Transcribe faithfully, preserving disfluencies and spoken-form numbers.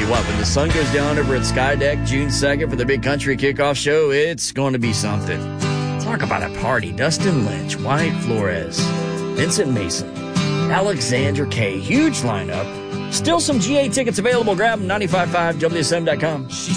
you what, when the sun goes down over at Skydeck June second for the big country kickoff show, it's going to be something. Talk about a party. Dustin Lynch, Wyatt Flores, Vincent Mason, Alexander K. Huge lineup. Still some G A tickets available. Grab them, nine five five W S M dot com. She